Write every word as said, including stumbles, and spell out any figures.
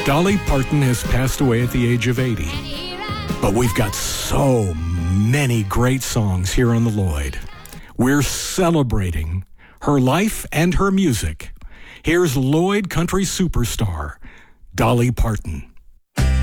Dolly Parton has passed away at the age of eighty. But we've got so many great songs here on the Lloyd. We're celebrating her life and her music. Here's Lloyd country superstar, Dolly Parton.